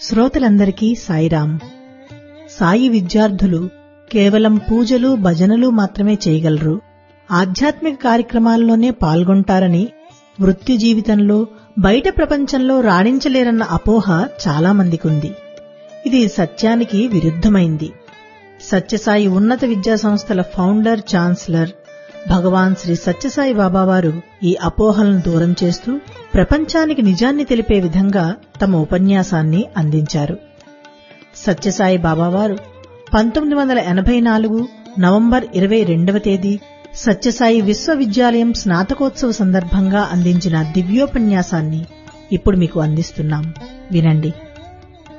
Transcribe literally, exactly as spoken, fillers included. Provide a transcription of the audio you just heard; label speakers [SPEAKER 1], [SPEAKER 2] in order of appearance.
[SPEAKER 1] శ్రోతలందరికీ సాయిరాం. సాయి విద్యార్థులు కేవలం పూజలు భజనలు మాత్రమే చేయగలరు, ఆధ్యాత్మిక కార్యక్రమాల్లోనే పాల్గొంటారని, వృత్తి జీవితంలో బయట ప్రపంచంలో రాణించలేరన్న అపోహ చాలా మందికుంది. ఇది సత్యానికి విరుద్ధమైంది. సత్యసాయి ఉన్నత విద్యా సంస్థల ఫౌండర్ ఛాన్సలర్ భగవాన్ శ్రీ సత్యసాయి బాబావారు ఈ అపోహలను దూరం చేస్తూ ప్రపంచానికి నిజాన్ని తెలిపే విధంగా తమ ఉపన్యాసాన్ని అందించారు. సత్యసాయి బాబావారు పంతొమ్మిది వందల ఎనభై నాలుగు నవంబర్ ఇరవై రెండవ తేదీ సత్యసాయి విశ్వవిద్యాలయం స్నాతకోత్సవ సందర్భంగా అందించిన దివ్యోపన్యాసాన్ని ఇప్పుడు మీకు అందిస్తున్నాం. వినండి.